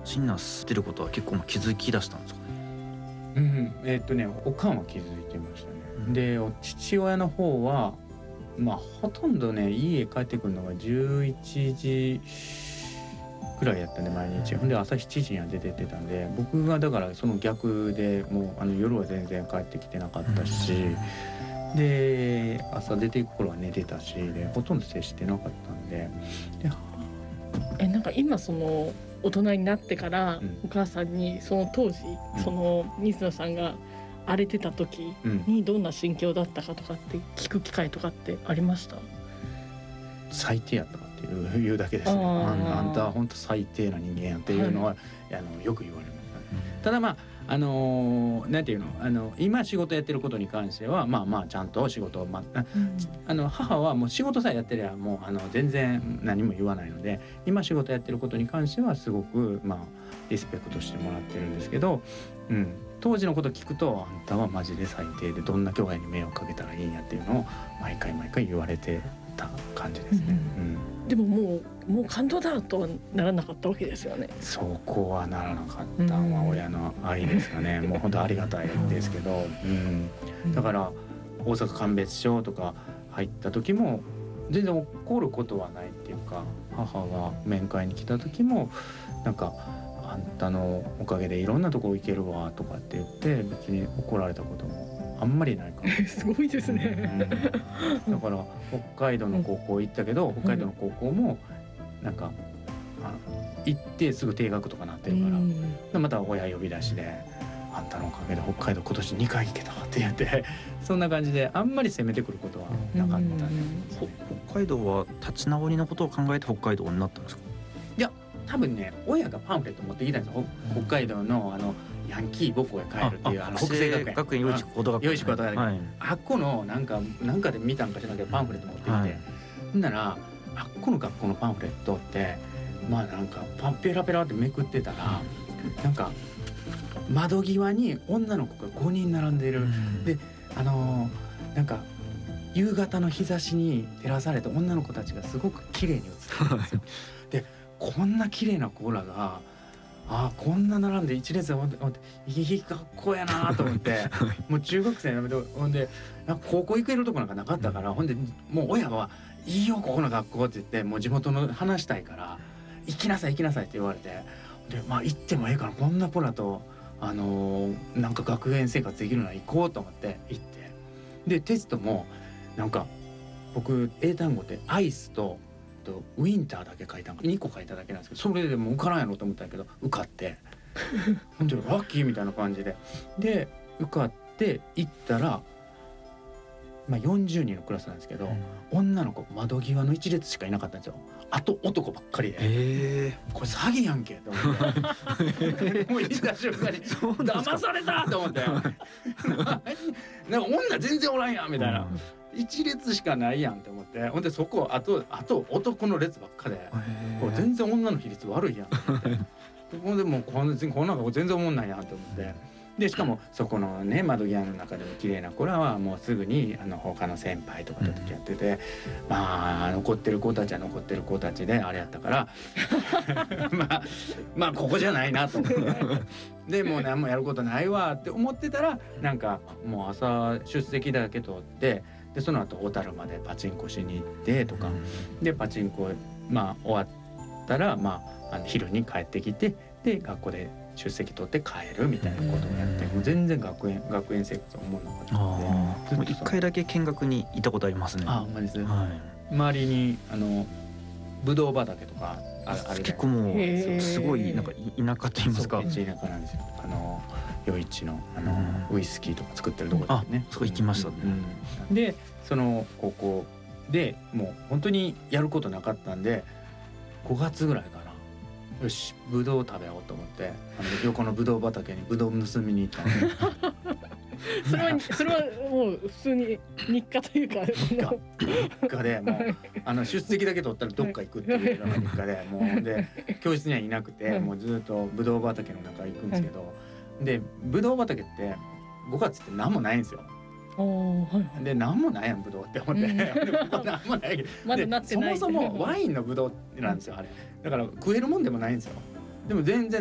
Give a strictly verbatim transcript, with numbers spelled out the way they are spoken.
シンナー吸ってることは結構気づき出したんですかね。 うん、えー、っとねおかんは気づいてましたね、うん、で父親の方はまあほとんどね家帰ってくるのがじゅういちじくらいやったんで毎日、ほんで朝しちじには出てってたんで、僕がだからその逆でもうあの夜は全然帰ってきてなかったし、うん、で朝出ていく頃は寝てたしでほとんど接してなかったんで、でえなんか今その大人になってからお母さんにその当時、うん、その水野さんが荒れてた時にどんな心境だったかとかって聞く機会とかってありました？ 最低やったっていう言うだけですね。あ, あんたは本当最低な人間やっていうのは、はい、あのよく言われます、ね、うん、ただまああのー、なんていうのあの今仕事やってることに関してはまあまあちゃんと仕事を、まあ、うん、あの母はもう仕事さえやってりゃもうあの全然何も言わないので、今仕事やってることに関してはすごくまあリスペクトしてもらってるんですけど、うん、当時のこと聞くとあんたはマジで最低でどんな兄弟に迷惑かけたらいいんやっていうのを毎回毎回言われてた感じですね、うんうん、 でももうもう感動だとはならなかったわけですよね。 そこはならなかったのは親の愛ですかね、うん、もう本当ありがたいですけど、うんうん、だから大阪鑑別所とか入った時も全然怒ることはないっていうか、母が面会に来た時もなんかあんたのおかげでいろんなところ行けるわとかって言って別に怒られたこともあんまりないからすごいですね、 うん、だから北海道の高校行ったけど、うん、北海道の高校もなんかあ行ってすぐ定額とかなってるから、うん、でまた親呼び出しであんたのおかげで北海道今年にかい行けたって言ってそんな感じであんまり攻めてくることはなかった、ね、うん、 北海道は立ち直りのことを考えて北海道になったんですか？ いや多分ね親がパンフレット持ってきたんですよ、うん、北海道のあのヤンキー母校へ帰るっていう あ, あの北西学園学園養育高等学園、 養育高等学園、はい、あっこのなんかなんかで見たんかしらんけどパンフレット持ってきて、はい、ほんならあっこの学校のパンフレットってまあなんかパンペラペラってめくってたら、うん、なんか窓際に女の子がごにん並んでいる、うん、であのー、なんか夕方の日差しに照らされて女の子たちがすごく綺麗に映ってるんですよでこんな綺麗な子らがあこんな並んで一列で思って思っていい学校やなと思ってもう中学生のほんで高校行けるとこなんかなかったから、うん、ほんでもう親はいいよここの学校って言ってもう地元の話したいから行きなさい行きなさいって言われてでまあ行ってもええからこんな子らとあのー、なんか学園生活できるなら行こうと思って行ってでテストもなんか僕英単語ってアイスととウィンターだけ書いたのにこ書いただけなんですけどそれでもう受からんやろと思ったんやけど受かってほんでラッキーみたいな感じでで受かって行ったら、まあ、よんじゅうにんのクラスなんですけど、うん、女の子窓際の一列しかいなかったんですよ。あと男ばっかりで、えー、これ詐欺やんけと思ってもう行った瞬間に騙されたと思ってなんか女全然おらんやんみたいな、うん一列しかないやんって思ってほんでそこあとあと男の列ばっかでこれ全然女の比率悪いやんって思ってほんでもうこんなの全然思んないやんって思ってでしかもそこのね窓際の中でも綺麗な子らはもうすぐにあの他の先輩とかと付き合ってて、うん、まあ残ってる子たちは残ってる子たちであれやったからまあまあここじゃないなと思ってでもう何もやることないわって思ってたらなんかもう朝出席だけ取ってでその後小樽までパチンコしに行ってとか、うん、でパチンコまあ終わったら、まあ、あの昼に帰ってきてで学校で出席取って帰るみたいなことをやって、うん、もう全然学園学園生活は思わなかったので一回だけ見学に行ったことありますね。 あ、ほんまですね、はい、周りにあのブドウ畑とかある結構もうすごいなんか田舎と言いますかめっちゃ田舎なんですよ。あの余市のあの、うん、ウイスキーとか作ってるところですね。 あ、そこ行きましたね、うんうん、でその高校でもう本当にやることなかったんでごがつぐらいかなよしブドウ食べようと思ってあの横のブドウ畑にブドウ盗みに行ったのそれはそれはもう普通に日課というか日課日課でもうあの出席だけ取ったらどっか行くっていうのが日課でもうで教室にはいなくてもうずっとブドウ畑の中行くんですけどでブドウ畑ってごがつって何もないんですよ。はい、で何もないやんブドウって思って、うん、ここ何もないけどまだなってないそもそもワインのブドウなんですよあれだから食えるもんでもないんですよ。でも全然